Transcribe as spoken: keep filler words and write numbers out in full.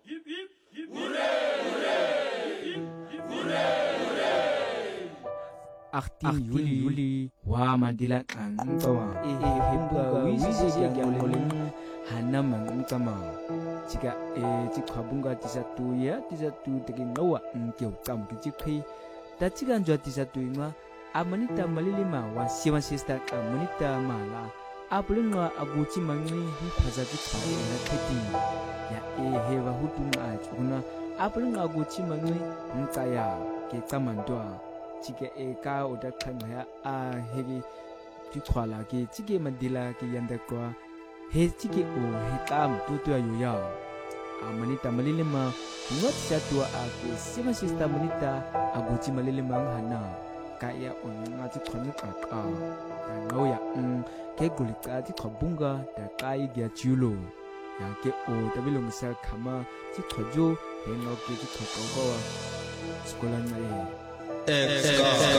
Aktin Yuli Yuli wa mandila ang tawa e himba wisi ya gyangolin hanam ang tama jika e jikwabunga tisa tu ya tisa tu tegin lawa ngkyo kam kijikhi ta jigan jwa tisa tu ma amanita malilima wa siwan sister amanita mala apulunga aguchi mangi hi khaza jikha na kheti ya e hewa hutunga chuna apulunga aguchi mangi nkaya ke tamandwa Jika eka udah kaya ah hegi dikwala ke jika mandila ke yanda kwa he jika o he tam tu tu ayu ya amanita malilima ngot satu ake sima sista manita aguci malilima hana kaya on ngati khone kaka dan ngau ya ke gulika di khobunga da kai gya chulo ya ke o tabilong sa khama ji khojo he no ke ji khoko sekolah nai